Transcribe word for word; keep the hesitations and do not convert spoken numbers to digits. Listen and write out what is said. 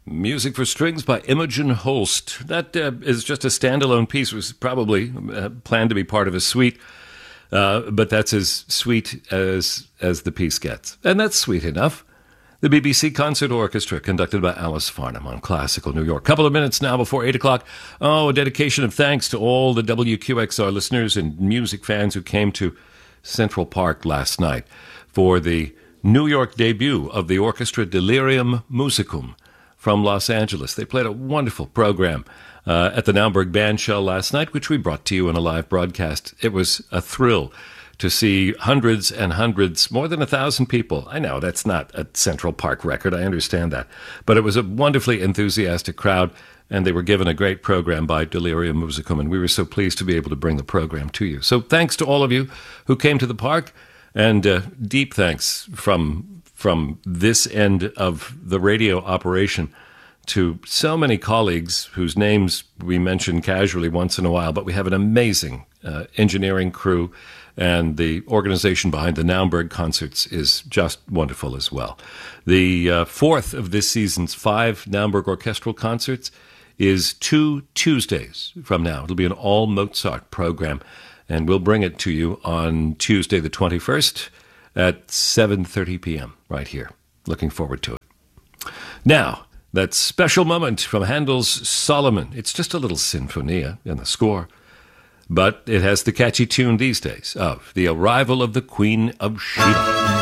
Music for Strings by Imogen Holst. That uh, is just a standalone piece. It was probably uh, planned to be part of a suite, uh, but that's as sweet as as the piece gets. And that's sweet enough. The B B C Concert Orchestra, conducted by Alice Farnham on Classical New York. Couple of minutes now before eight o'clock. Oh, a dedication of thanks to all the W Q X R listeners and music fans who came to Central Park last night for the New York debut of the orchestra Delirium Musicum from Los Angeles. They played a wonderful program uh, at the Naumburg Bandshell last night, which we brought to you in a live broadcast. It was a thrill to see hundreds and hundreds, more than a thousand people. I know that's not a Central Park record, I understand that. But it was a wonderfully enthusiastic crowd, and they were given a great program by Delirium Musicum, and we were so pleased to be able to bring the program to you. So thanks to all of you who came to the park, and uh, deep thanks from from this end of the radio operation to so many colleagues whose names we mention casually once in a while, but we have an amazing uh, engineering crew, and the organization behind the Naumburg concerts is just wonderful as well. The uh, fourth of this season's five Naumburg orchestral concerts is two Tuesdays from now. It'll be an all-Mozart program, and we'll bring it to you on Tuesday the twenty-first at seven thirty p.m. right here. Looking forward to it. Now, that special moment from Handel's Solomon. It's just a little sinfonia in the score, but it has the catchy tune these days of The Arrival of the Queen of Sheba.